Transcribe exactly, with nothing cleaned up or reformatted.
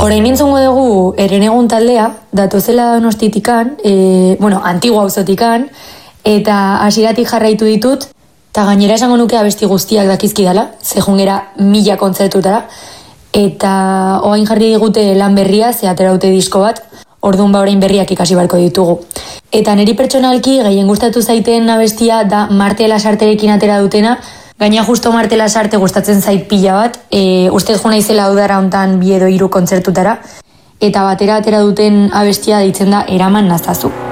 orain entzungo dugu Herenegun taldea, datozela Donostitikan, e, bueno, Antigua auzotikan, eta hasieratik jarraitu ditut, eta gainera esango nuke abesti guztiak dakizkidala, ze jungera mila kontzertutara, eta oain jarri digute lan berria, ze atera dute disko bat, orduan ba orain berriak ikasi barko ditugu. Eta niri pertsonalki gehien gustatu zaiten abestia da Marte Lasarterekin atera dutena, gaina justo Marte Lasarte gustatzen zait pila bat, e, ustez jo naizela udara hontan bi edo hiru kontzertutara, eta batera atera duten abestia deitzen da Eraman nazazu.